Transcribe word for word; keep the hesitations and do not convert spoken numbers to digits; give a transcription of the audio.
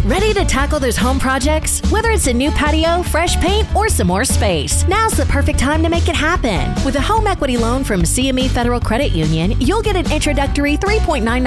Ready to tackle those home projects? Whether it's a new patio, fresh paint, or some more space, now's the perfect time to make it happen. With a home equity loan from C M E Federal Credit Union, you'll get an introductory three point nine nine